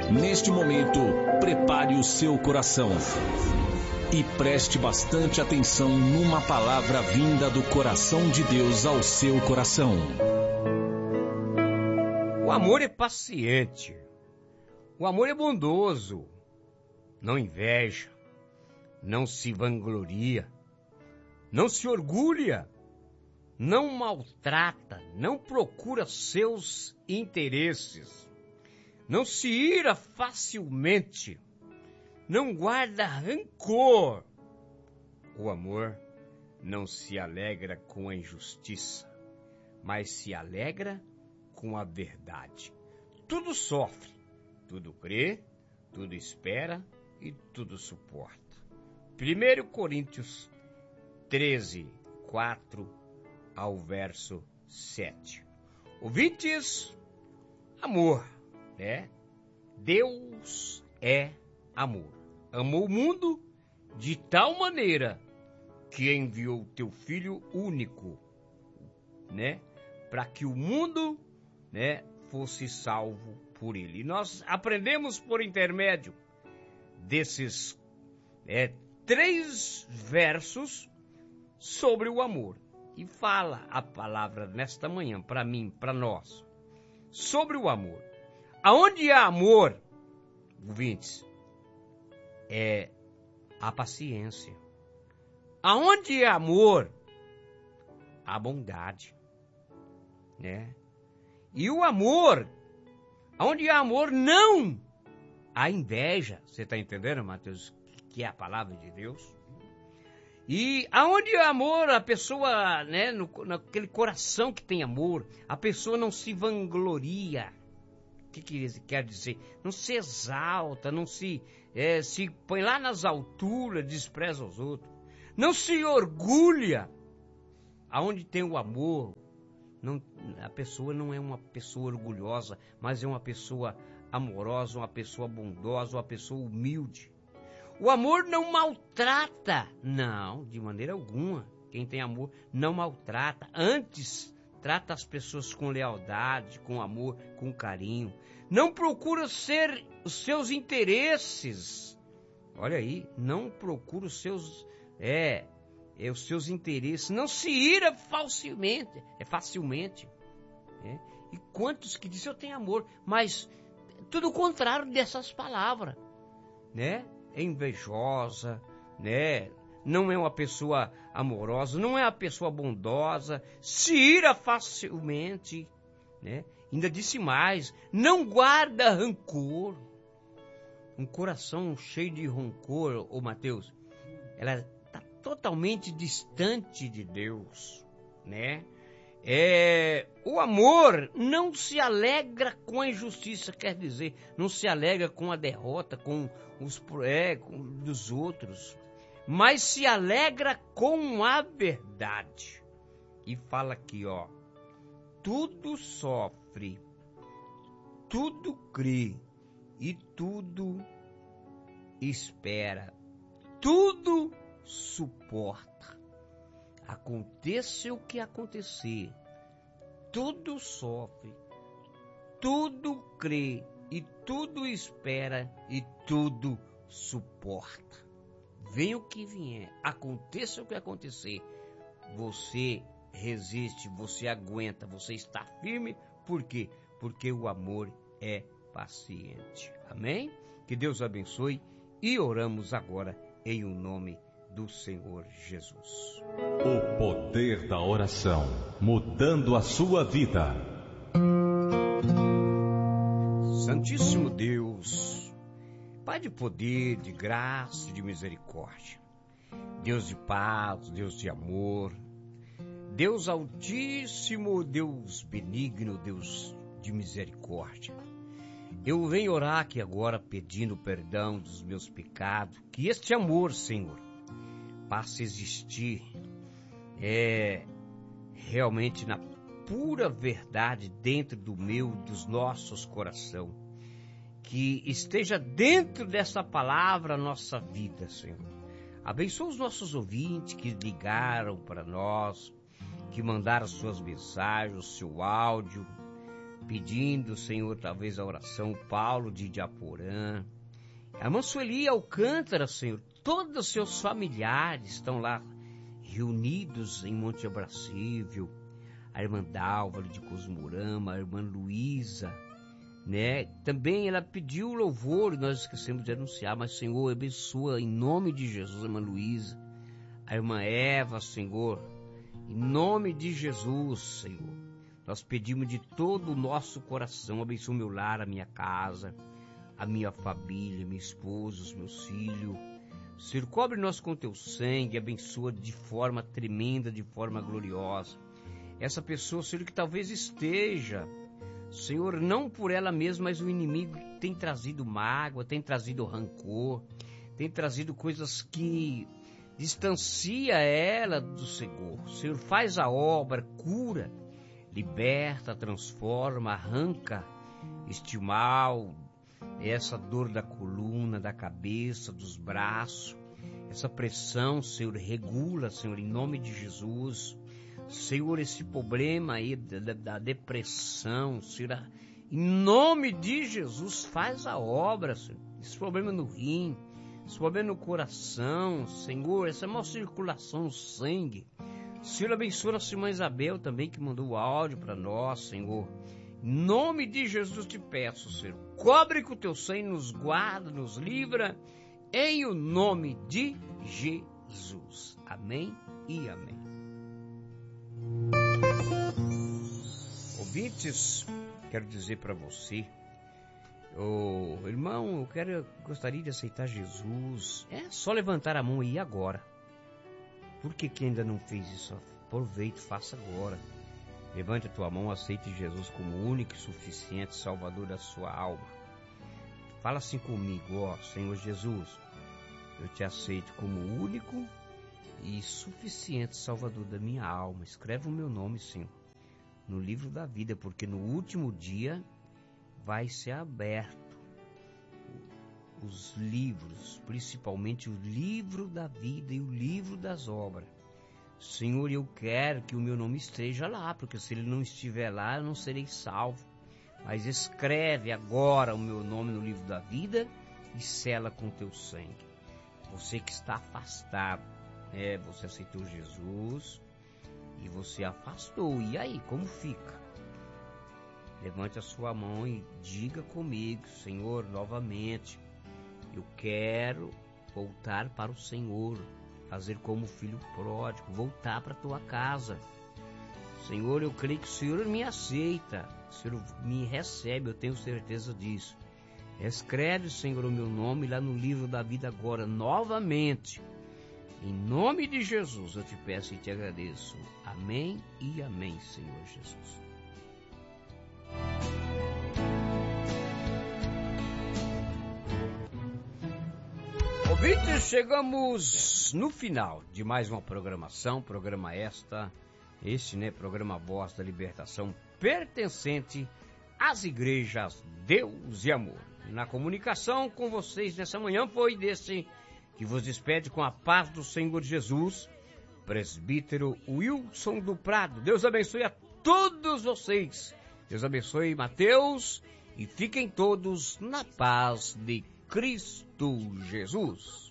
Neste momento, prepare o seu coração e preste bastante atenção numa palavra vinda do coração de Deus ao seu coração. O amor é paciente. O amor é bondoso. Não inveja. Não se vangloria. Não se orgulha. Não maltrata. Não procura seus interesses. Não se ira facilmente. Não guarda rancor. O amor não se alegra com a injustiça, mas se alegra com a verdade. Tudo sofre, tudo crê, tudo espera e tudo suporta. 1 Coríntios 13, 4 ao verso 7. Ouvintes, amor, né? Deus é amor. Amou o mundo de tal maneira que enviou teu Filho único, né? Para que o mundo, né, fosse salvo por ele. E nós aprendemos por intermédio desses 3 versos sobre o amor. E fala a palavra nesta manhã, para mim, para nós, sobre o amor. Aonde há amor, ouvintes, é a paciência. Aonde há amor, há bondade, né? E o amor, aonde há amor, não há inveja. Você está entendendo, Mateus, que é a palavra de Deus? E aonde há amor, a pessoa, né, naquele coração que tem amor, a pessoa não se vangloria. O que quer dizer? Não se exalta, não se põe lá nas alturas, despreza os outros. Não se orgulha. Aonde tem o amor, a pessoa não é uma pessoa orgulhosa, mas é uma pessoa amorosa, uma pessoa bondosa, uma pessoa humilde. O amor não maltrata. Não, de maneira alguma. Quem tem amor não maltrata. Antes, trata as pessoas com lealdade, com amor, com carinho. Não procura ser os seus interesses. Olha aí, não procura os seus interesses. Não se ira facilmente. E quantos que dizem eu tenho amor, mas tudo o contrário dessas palavras, né? É invejosa, né? Não é uma pessoa amorosa, não é uma pessoa bondosa, se ira facilmente, né? Ainda disse mais, não guarda rancor. Um coração cheio de rancor, ô Mateus, ela está totalmente distante de Deus, né? O amor não se alegra com a injustiça, quer dizer, não se alegra com a derrota, com dos outros, mas se alegra com a verdade. E fala aqui, ó, tudo sofre, tudo crê e tudo espera, tudo suporta. Aconteça o que acontecer, tudo sofre, tudo crê e tudo espera e tudo suporta. Venha o que vier, aconteça o que acontecer, você resiste, você aguenta, você está firme. Por quê? Porque o amor é paciente. Amém? Que Deus abençoe e oramos agora em o nome do Senhor Jesus. O poder da oração, mudando a sua vida. Santíssimo Deus, Pai de poder, de graça e de misericórdia, Deus de paz, Deus de amor, Deus altíssimo, Deus benigno, Deus de misericórdia. Eu venho orar aqui agora pedindo perdão dos meus pecados, que este amor, Senhor, passe a existir realmente na pura verdade dentro dos nossos corações. Que esteja dentro dessa palavra a nossa vida, Senhor. Abençoa os nossos ouvintes que ligaram para nós, que mandaram suas mensagens, o seu áudio. pedindo, Senhor, talvez a oração, Paulo de Idiaporã, a irmã Sueli Alcântara, Senhor, todos os seus familiares estão lá reunidos em Monte Abracível, a irmã Dálvaro de Cosmurama, a irmã Luísa, né? Também ela pediu louvor, nós esquecemos de anunciar, mas Senhor, abençoa em nome de Jesus a irmã Luísa, a irmã Eva, Senhor, em nome de Jesus, Senhor, nós pedimos de todo o nosso coração, abençoa o meu lar, a minha casa, a minha família, minha esposa, os meus filhos. Senhor, cobre-nós com teu sangue, abençoa de forma tremenda, de forma gloriosa. Essa pessoa, Senhor, que talvez esteja, Senhor, não por ela mesma, mas o inimigo tem trazido mágoa, tem trazido rancor, tem trazido coisas que distancia ela do Senhor. Senhor, faz a obra, cura, liberta, transforma, arranca este mal, essa dor da coluna, da cabeça, dos braços, essa pressão, Senhor, regula, Senhor, em nome de Jesus. Senhor, esse problema aí da depressão, Senhor, em nome de Jesus, faz a obra, Senhor. Esse problema no rim, esse problema no coração, Senhor, essa má circulação no sangue. Senhor, abençoa a irmã Isabel também, que mandou o áudio para nós, Senhor. Em nome de Jesus te peço, Senhor, cobre com o teu sangue, nos guarda, nos livra, em o nome de Jesus. Amém e amém. Ouvintes, quero dizer para você, irmão, gostaria de aceitar Jesus. É só levantar a mão aí agora. Por que ainda não fez isso? Aproveite, faça agora. Levante a tua mão, aceite Jesus como único e suficiente Salvador da sua alma. Fala assim comigo, ó, Senhor Jesus, eu te aceito como único e suficiente Salvador da minha alma. Escreve o meu nome, Senhor, no livro da vida, porque no último dia vai ser aberto os livros, principalmente o livro da vida e o livro das obras. Senhor, eu quero que o meu nome esteja lá, porque se ele não estiver lá, eu não serei salvo. Mas escreve agora o meu nome no livro da vida e sela com teu sangue. Você que está afastado, você aceitou Jesus e você afastou. E aí, como fica? Levante a sua mão e diga comigo, Senhor, novamente, eu quero voltar para o Senhor, fazer como filho pródigo, voltar para a tua casa. Senhor, eu creio que o Senhor me aceita, o Senhor me recebe, eu tenho certeza disso. Escreve, Senhor, o meu nome lá no livro da vida agora, novamente. Em nome de Jesus eu te peço e te agradeço. Amém e amém, Senhor Jesus. Ouvintes, chegamos no final de mais uma programação, programa programa Voz da Libertação, pertencente às igrejas Deus e Amor. Na comunicação com vocês nessa manhã foi desse que vos despede com a paz do Senhor Jesus, presbítero Wilson do Prado. Deus abençoe a todos vocês. Deus abençoe Mateus e fiquem todos na paz de Cristo Jesus.